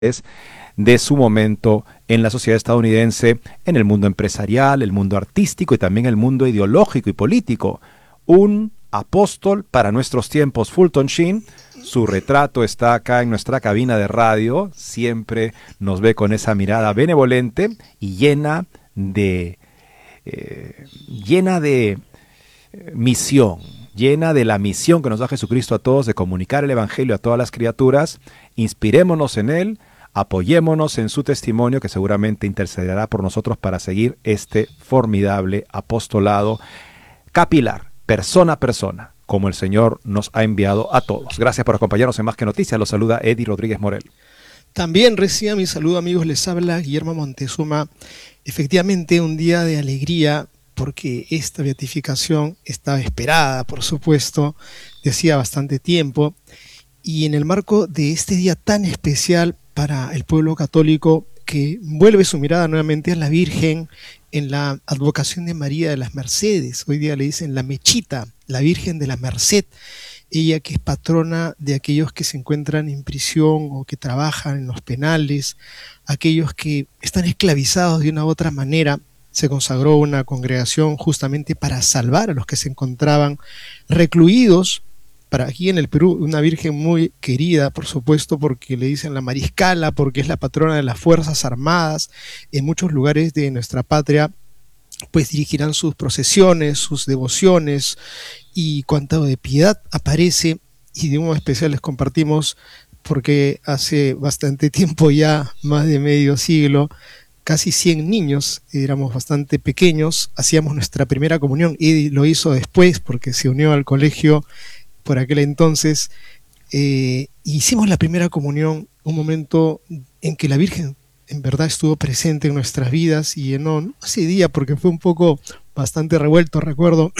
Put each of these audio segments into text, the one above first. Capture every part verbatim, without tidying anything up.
de su momento en la sociedad estadounidense, en el mundo empresarial, el mundo artístico y también el mundo ideológico y político. Un apóstol para nuestros tiempos, Fulton Sheen. Su retrato está acá en nuestra cabina de radio. Siempre nos ve con esa mirada benevolente y llena de, eh, llena de eh, misión, llena de la misión que nos da Jesucristo a todos de comunicar el evangelio a todas las criaturas. Inspirémonos en él. Apoyémonos en su testimonio, que seguramente intercederá por nosotros para seguir este formidable apostolado capilar, persona a persona, como el Señor nos ha enviado a todos. Gracias por acompañarnos en Más que Noticias. Los saluda Eddie Rodríguez Morel. También reciba mi saludo, amigos. Les habla Guillermo Montezuma. Efectivamente, un día de alegría, porque esta beatificación estaba esperada, por supuesto, de hacía bastante tiempo. Y en el marco de este día tan especial para el pueblo católico, que vuelve su mirada nuevamente a la Virgen en la advocación de María de las Mercedes. Hoy día le dicen la Mechita, la Virgen de la Merced, ella que es patrona de aquellos que se encuentran en prisión o que trabajan en los penales, aquellos que están esclavizados de una u otra manera. Se consagró una congregación justamente para salvar a los que se encontraban recluidos. Para aquí en el Perú, una virgen muy querida, por supuesto, porque le dicen la mariscala, porque es la patrona de las Fuerzas Armadas. En muchos lugares de nuestra patria, pues dirigirán sus procesiones, sus devociones, y cuanto de piedad aparece, y de un modo especial les compartimos, porque hace bastante tiempo ya, más de medio siglo, casi cien niños, éramos bastante pequeños, hacíamos nuestra primera comunión, y lo hizo después porque se unió al colegio por aquel entonces. Eh, hicimos la primera comunión, un momento en que la Virgen en verdad estuvo presente en nuestras vidas y llenó, no ese día porque fue un poco bastante revuelto, recuerdo,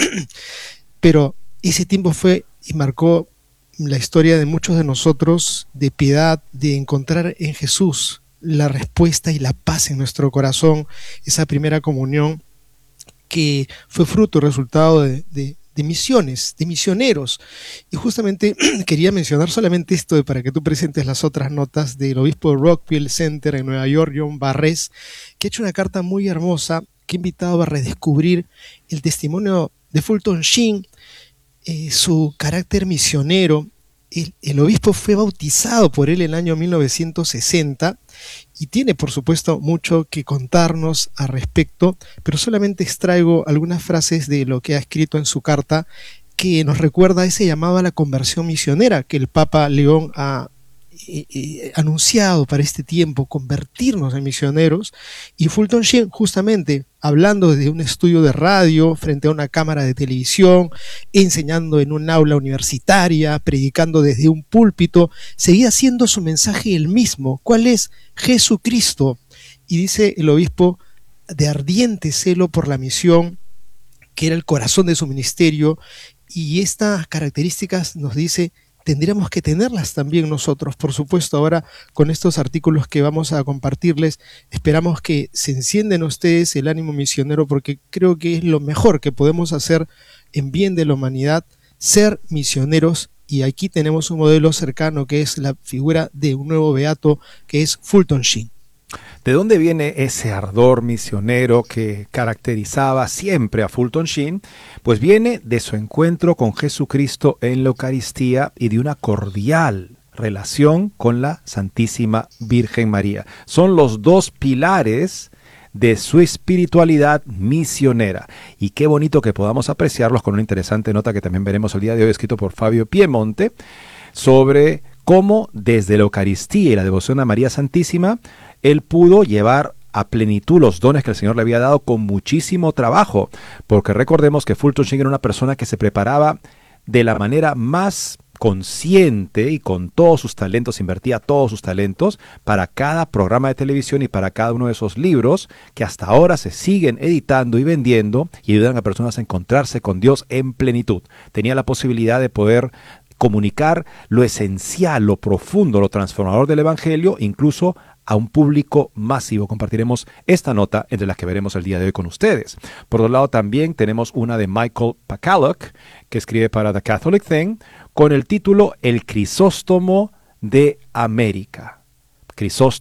pero ese tiempo fue y marcó la historia de muchos de nosotros, de piedad, de encontrar en Jesús la respuesta y la paz en nuestro corazón. Esa primera comunión que fue fruto, resultado de, de de misiones, de misioneros. Y justamente quería mencionar solamente esto de, para que tú presentes las otras notas, del obispo de Rockville Center en Nueva York, John Barres, que ha hecho una carta muy hermosa que ha invitado a redescubrir el testimonio de Fulton Sheen, eh, su carácter misionero. El, el obispo fue bautizado por él en el año mil novecientos sesenta y tiene, por supuesto, mucho que contarnos al respecto, pero solamente extraigo algunas frases de lo que ha escrito en su carta, que nos recuerda ese llamado a la conversión misionera que el Papa León ha eh, eh, anunciado para este tiempo, convertirnos en misioneros. Y Fulton Sheen, justamente hablando desde un estudio de radio frente a una cámara de televisión, enseñando en un aula universitaria, predicando desde un púlpito, seguía haciendo su mensaje el mismo. ¿Cuál es? Jesucristo. Y dice el obispo, de ardiente celo por la misión, que era el corazón de su ministerio, y estas características, nos dice, tendríamos que tenerlas también nosotros. Por supuesto, ahora con estos artículos que vamos a compartirles, esperamos que se encienda en ustedes el ánimo misionero, porque creo que es lo mejor que podemos hacer en bien de la humanidad, ser misioneros. Y aquí tenemos un modelo cercano que es la figura de un nuevo beato, que es Fulton Sheen. ¿De dónde viene ese ardor misionero que caracterizaba siempre a Fulton Sheen? Pues viene de su encuentro con Jesucristo en la Eucaristía y de una cordial relación con la Santísima Virgen María. Son los dos pilares de su espiritualidad misionera. Y qué bonito que podamos apreciarlos con una interesante nota que también veremos el día de hoy, escrito por Fabio Piemonte, sobre cómo desde la Eucaristía y la devoción a María Santísima, él pudo llevar a plenitud los dones que el Señor le había dado con muchísimo trabajo, porque recordemos que Fulton Sheen era una persona que se preparaba de la manera más consciente y con todos sus talentos, invertía todos sus talentos para cada programa de televisión y para cada uno de esos libros que hasta ahora se siguen editando y vendiendo y ayudan a personas a encontrarse con Dios en plenitud. Tenía la posibilidad de poder comunicar lo esencial, lo profundo, lo transformador del Evangelio, incluso a un público masivo. Compartiremos esta nota entre las que veremos el día de hoy con ustedes. Por otro lado, también tenemos una de Michael Pakaluk, que escribe para The Catholic Thing, con el título El Crisóstomo de América. Crisóstomo